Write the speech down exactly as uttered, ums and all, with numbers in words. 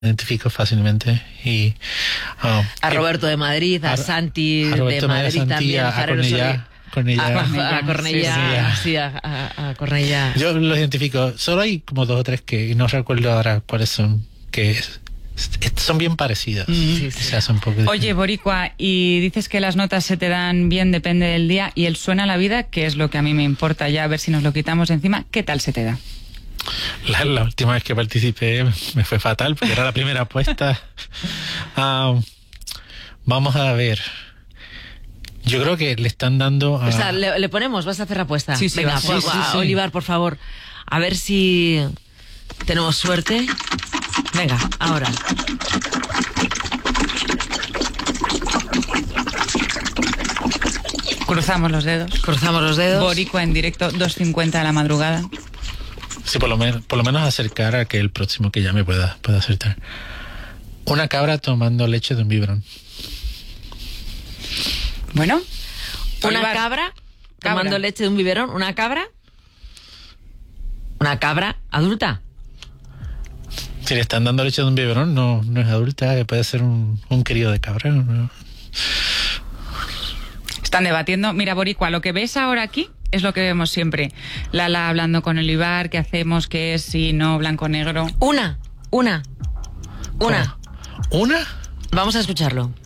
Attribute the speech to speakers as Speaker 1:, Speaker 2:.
Speaker 1: identifico fácilmente. Y, uh,
Speaker 2: a Roberto de Madrid, a, a Santi a de Madrid Santi, también,
Speaker 1: a Cornellá. Cornellá.
Speaker 2: A, a, a Cornellá, sí, sí a, a Cornellá.
Speaker 1: Yo los identifico. Solo hay como dos o tres que no recuerdo ahora cuáles son, que son bien parecidas. Mm. Sí, sí. Se hace un poco
Speaker 3: Oye, Boricua, y dices que las notas se te dan bien, depende del día, y el suena a la vida, que es lo que a mí me importa ya, a ver si nos lo quitamos encima, ¿qué tal se te da?
Speaker 1: La, la última vez que participé me fue fatal porque era la primera apuesta. um, vamos a ver. Yo creo que le están dando a...
Speaker 2: O sea, le, le ponemos, vas a hacer la apuesta.
Speaker 3: Sí, sí,
Speaker 2: venga,
Speaker 3: sí,
Speaker 2: pues,
Speaker 3: sí, sí.
Speaker 2: Olivar, por favor, a ver si tenemos suerte. Venga, ahora.
Speaker 3: Cruzamos los dedos.
Speaker 2: Cruzamos los dedos.
Speaker 3: Boricua en directo, dos cincuenta de la madrugada.
Speaker 1: Sí, por lo menos, por lo menos acercar a que el próximo que llame pueda, pueda acertar. Una cabra tomando leche de un biberón.
Speaker 3: Bueno.
Speaker 2: Una
Speaker 3: Olivar.
Speaker 2: cabra tomando cabra. leche de un biberón. ¿Una cabra? ¿Una cabra adulta?
Speaker 1: Si le están dando leche de un biberón, no, no es adulta, puede ser un, un crío de cabra. ¿No?
Speaker 3: Están debatiendo. Mira, Boricua, lo que ves ahora aquí es lo que vemos siempre. Lala hablando con Olivar, ¿qué hacemos? ¿Qué es? Si no, blanco-negro.
Speaker 2: Una, una, una.
Speaker 1: ¿Una?
Speaker 2: Vamos a escucharlo.